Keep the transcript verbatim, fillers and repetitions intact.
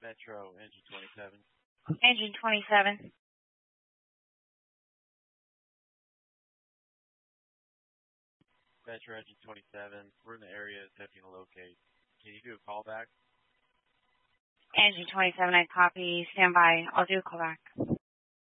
Metro, engine twenty-seven. Engine twenty-seven. Metro, engine twenty-seven. We're in the area attempting to locate. Can you do a callback? Engine twenty-seven, I copy. Stand by. I'll do a callback.